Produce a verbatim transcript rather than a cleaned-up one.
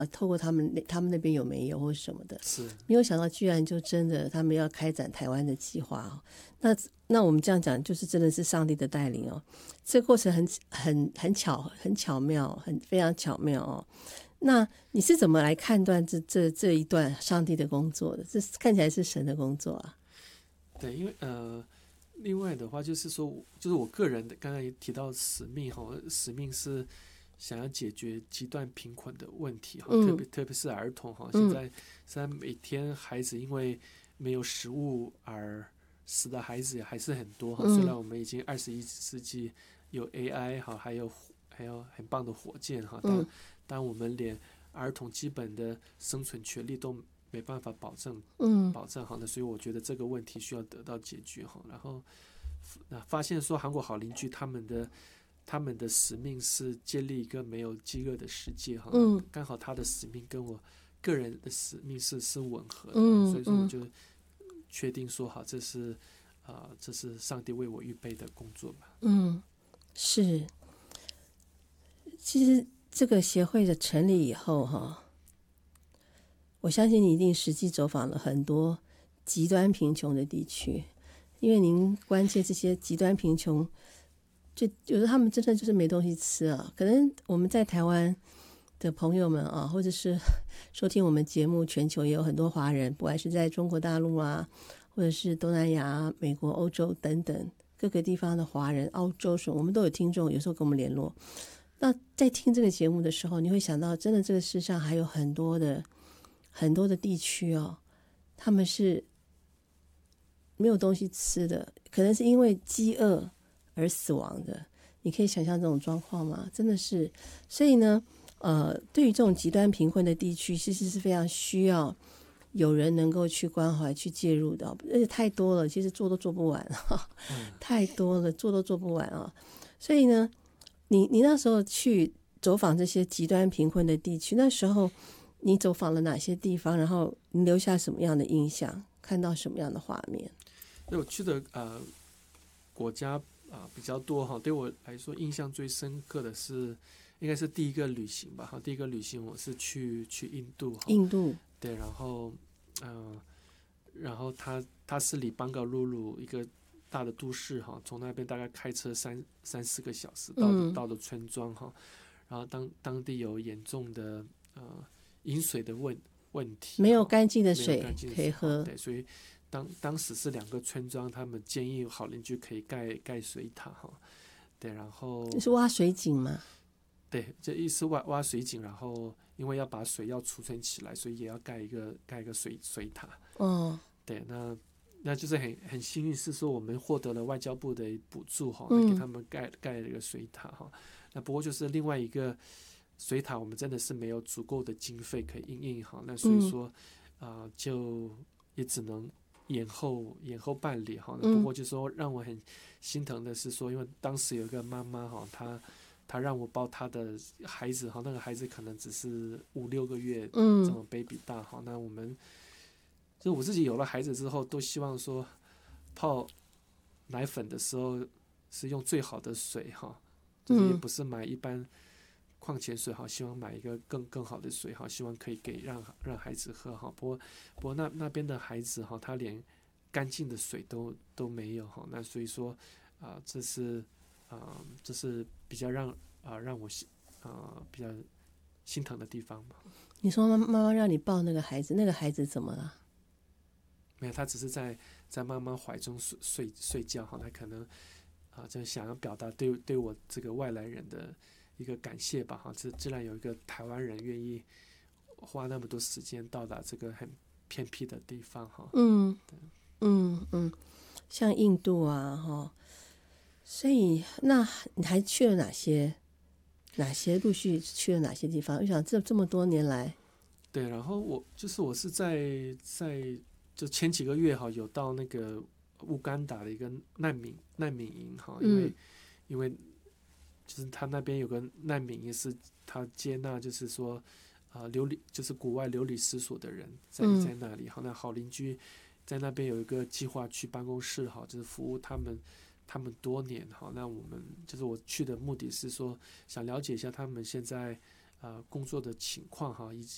呃，透过他们那他们那边有煤油或什么的， 是没有想到居然就真的他们要开展台湾的计划哦。那那我们这样讲，就是真的是上帝的带领哦。这个过程很很很巧，很巧妙，很非常巧妙哦。那你是怎么来判断这这这一段上帝的工作的？这看起来是神的工作啊。 对，因为呃，另外的话就是说，就是我个人的刚才也提到使命哈，使命是想要解决极端贫困的问题哈， 嗯特别特别是儿童哈， 嗯现在现在每天孩子因为没有食物而死的孩子还是很多哈， 嗯虽然我们已经二十一世纪有 A I 哈，还有还有很棒的火箭哈，但嗯但我们连儿童基本的生存权利都没办法保证嗯保障好的，所以我觉得这个问题需要得到解决哈。然后那发现说韩国好邻居他们的他们的使命是建立一个没有饥饿的世界哈， 嗯刚好他的使命跟我个人的使命是是吻合的， 嗯所以说我就确定说好，这是啊、呃，这是上帝为我预备的工作吧。 嗯，是。其实这个协会的成立以后哈，我相信你一定实际走访了很多极端贫穷的地区，因为您关切这些极端贫穷，就有时候他们真的就是没东西吃啊。可能我们在台湾的朋友们啊，或者是收听我们节目，全球也有很多华人，不管是在中国大陆啊，或者是东南亚、美国、欧洲等等各个地方的华人，澳洲什么，我们都有听众，有时候跟我们联络。那在听这个节目的时候，你会想到，真的这个世上还有很多的很多的地区哦，他们是没有东西吃的，可能是因为饥饿而死亡的。你可以想象这种状况吗？真的是，所以呢，呃，对于这种极端贫困的地区，其实是非常需要有人能够去关怀、去介入的，而且太多了，其实做都做不完啊，太多了，做都做不完啊。所以呢，你你那时候去走访这些极端贫困的地区，那时候你走访了哪些地方？然后你留下什么样的印象？看到什么样的画面？ 那我去的呃国家啊、呃、比较多哈，对我来说印象最深刻的是应该是第一个旅行吧哈，第一个旅行我是去去印度哈， 印度对，然后嗯、呃，然后它它是离邦加鲁鲁一个大的都市哈，从那边大概开车三三四个小时到的、 嗯、 到的村庄哈，然后当当地有严重的呃饮水的问问题， 没有干净的水没有干净的可以喝， 对，所以当当时是两个村庄，他们建议好邻居可以盖盖水塔哈，对，然后是挖水井吗？ 对，这一是挖挖水井，然后因为要把水要储存起来，所以也要盖一个盖一个水水塔。 哦， 对，那那就是很很幸运，是说我们获得了外交部的补助哈， 嗯给他们盖盖了一个水塔哈。那不过就是另外一个水塔，我们真的是没有足够的经费可以应应哈，那所以说啊、呃，就也只能延后延后办理哈。不过就是说让我很心疼的是说，因为当时有一个妈妈哈，她。他让我抱他的孩子哈，那个孩子可能只是五六个月这种 baby 大哈、嗯，那我们就我自己有了孩子之后，都希望说泡奶粉的时候是用最好的水哈，就是也不是买一般矿泉水哈，希望买一个更更好的水哈，希望可以给让让孩子喝哈。不过不过那那边的孩子哈，他连干净的水都都没有哈，那所以说啊、呃，这是。啊、呃，这是比较让啊、呃、让我啊、呃、比较心疼的地方吧。 你说妈妈让你抱那个孩子，那个孩子怎么了？ 没有，他只是在在妈妈怀中睡睡睡觉哈，他可能啊、呃、就想要表达对对我这个外来人的一个感谢吧哈。这既然有一个台湾人愿意花那么多时间到达这个很偏僻的地方哈。 嗯嗯嗯，像印度啊哈。所以，那你还去了哪些？哪些陆续去了哪些地方？我想这这么多年来， 对，然后我就是我是在在就前几个月哈，有到那个乌干达的一个难民难民营哈，因为、嗯、因为就是他那边有个难民营是他接纳就是说啊、呃、流离就是国外流离失所的人在在那里哈，那好邻居在那边有一个计划区办公室哈，就是服务他们。他们多年哈，那我们就是我去的目的是说，想了解一下他们现在呃工作的情况哈，以